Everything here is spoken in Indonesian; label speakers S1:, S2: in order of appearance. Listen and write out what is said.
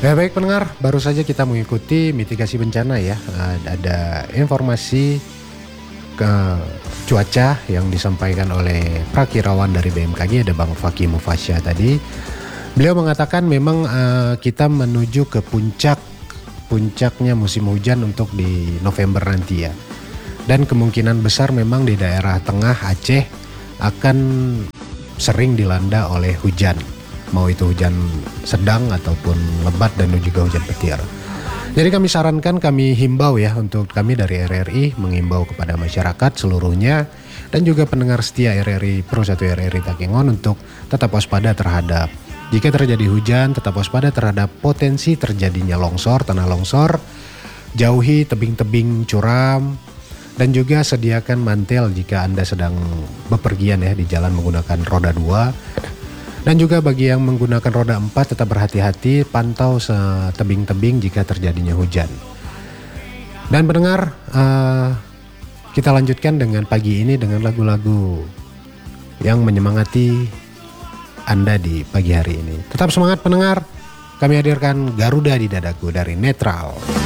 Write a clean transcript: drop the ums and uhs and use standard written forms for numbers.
S1: Ya baik pendengar, baru saja kita mengikuti mitigasi bencana ya. Ada informasi ke cuaca yang disampaikan oleh Prakirawan dari BMKG, ada Bang Fakih Mufasya tadi. Beliau mengatakan memang kita menuju ke puncaknya musim hujan untuk di November nanti ya. Dan kemungkinan besar memang di daerah tengah Aceh akan sering dilanda oleh hujan. Mau itu hujan sedang ataupun lebat dan juga hujan petir. Jadi kami himbau ya, untuk kami dari RRI menghimbau kepada masyarakat seluruhnya dan juga pendengar setia RRI Pro 1 RRI Takengon untuk tetap waspada terhadap jika terjadi hujan, tetap waspada terhadap potensi terjadinya longsor, tanah longsor, jauhi tebing-tebing curam dan juga sediakan mantel jika Anda sedang bepergian ya di jalan menggunakan roda 2. Dan juga bagi yang menggunakan roda 4 tetap berhati-hati, pantau setebing-tebing jika terjadinya hujan. Dan pendengar, kita lanjutkan dengan pagi ini dengan lagu-lagu yang menyemangati Anda di pagi hari ini. Tetap semangat pendengar, kami hadirkan Garuda di Dadaku dari Netral.